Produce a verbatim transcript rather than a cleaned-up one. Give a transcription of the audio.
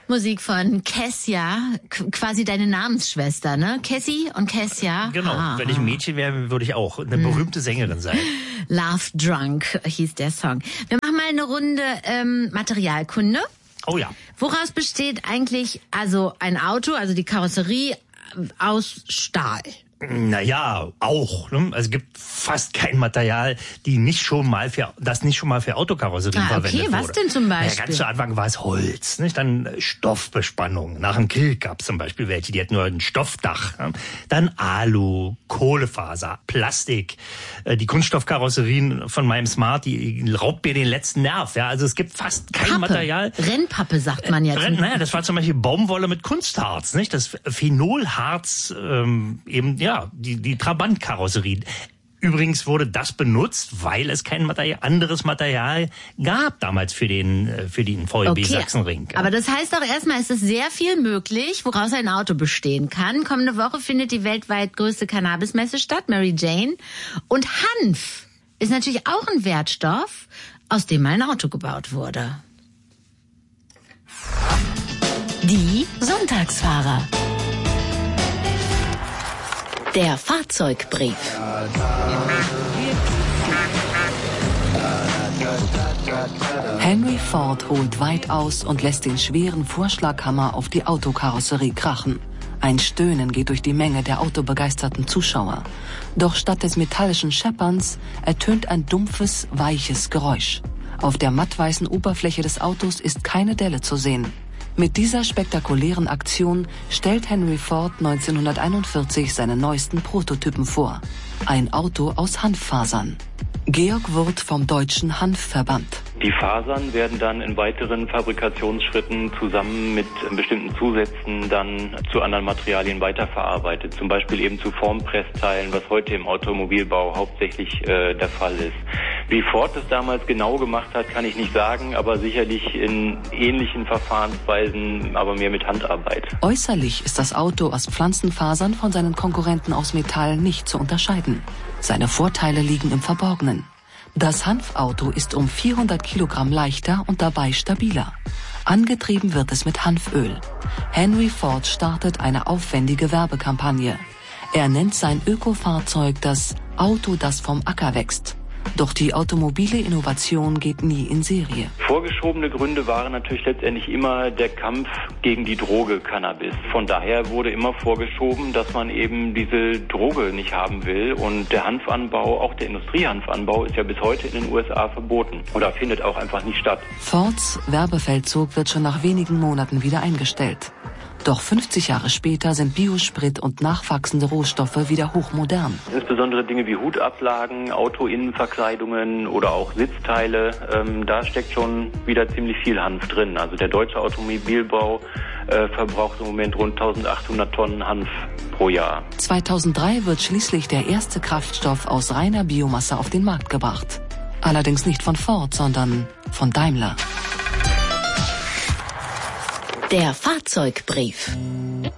Musik von Kessia, quasi deine Namensschwester, ne? Cassie und Kessia. Genau, ah, wenn ich ein Mädchen wäre, würde ich auch eine hm. berühmte Sängerin sein. Love Drunk hieß der Song. Wir machen mal eine Runde ähm, Materialkunde. Oh ja. Woraus besteht eigentlich also ein Auto, also die Karosserie aus Stahl? Naja, auch. Ne? Also es gibt fast kein Material, die nicht schon mal für, das nicht schon mal für Autokarosserien ah, okay. verwendet wurde. Was denn zum Beispiel? Ja, ganz zu Anfang war es Holz, nicht? Dann Stoffbespannung. Nach dem Krieg gab es zum Beispiel welche, die hatten nur ein Stoffdach. Ne? Dann Alu, Kohlefaser, Plastik. Die Kunststoffkarosserien von meinem Smart, die raubt mir den letzten Nerv. Ja, also es gibt fast kein Pappe. Material. Rennpappe sagt man jetzt. Renn, naja, das war zum Beispiel Baumwolle mit Kunstharz, nicht? Das Phenolharz, ähm, eben, ja, Ja, die, die Trabant-Karosserie. Übrigens wurde das benutzt, weil es kein Material, anderes Material gab damals für den, für den V E B okay, Sachsenring. Aber das heißt doch erstmal, ist es sehr viel möglich, woraus ein Auto bestehen kann. Kommende Woche findet die weltweit größte Cannabismesse statt, Mary Jane. Und Hanf ist natürlich auch ein Wertstoff, aus dem mal ein Auto gebaut wurde. Die Sonntagsfahrer. Der Fahrzeugbrief. Henry Ford holt weit aus und lässt den schweren Vorschlaghammer auf die Autokarosserie krachen. Ein Stöhnen geht durch die Menge der autobegeisterten Zuschauer. Doch statt des metallischen Schepperns ertönt ein dumpfes, weiches Geräusch. Auf der mattweißen Oberfläche des Autos ist keine Delle zu sehen. Mit dieser spektakulären Aktion stellt Henry Ford neunzehnhunderteinundvierzig seine neuesten Prototypen vor. Ein Auto aus Hanffasern. Georg Wurth vom Deutschen Hanfverband. Die Fasern werden dann in weiteren Fabrikationsschritten zusammen mit bestimmten Zusätzen dann zu anderen Materialien weiterverarbeitet. Zum Beispiel eben zu Formpressteilen, was heute im Automobilbau hauptsächlich äh, der Fall ist. Wie Ford das damals genau gemacht hat, kann ich nicht sagen, aber sicherlich in ähnlichen Verfahrensweisen, aber mehr mit Handarbeit. Äußerlich ist das Auto aus Pflanzenfasern von seinen Konkurrenten aus Metall nicht zu unterscheiden. Seine Vorteile liegen im Verborgenen. Das Hanfauto ist um vierhundert Kilogramm leichter und dabei stabiler. Angetrieben wird es mit Hanföl. Henry Ford startet eine aufwendige Werbekampagne. Er nennt sein Ökofahrzeug das Auto, das vom Acker wächst. Doch die automobile Innovation geht nie in Serie. Vorgeschobene Gründe waren natürlich letztendlich immer der Kampf gegen die Droge Cannabis. Von daher wurde immer vorgeschoben, dass man eben diese Droge nicht haben will. Und der Hanfanbau, auch der Industriehanfanbau, ist ja bis heute in den U S A verboten oder findet auch einfach nicht statt. Fords Werbefeldzug wird schon nach wenigen Monaten wieder eingestellt. Doch fünfzig Jahre später sind Biosprit und nachwachsende Rohstoffe wieder hochmodern. Insbesondere Dinge wie Hutablagen, Autoinnenverkleidungen oder auch Sitzteile, ähm, da steckt schon wieder ziemlich viel Hanf drin. Also der deutsche Automobilbau äh, verbraucht im Moment rund eintausendachthundert Tonnen Hanf pro Jahr. zweitausenddrei wird schließlich der erste Kraftstoff aus reiner Biomasse auf den Markt gebracht. Allerdings nicht von Ford, sondern von Daimler. Der Fahrzeugbrief.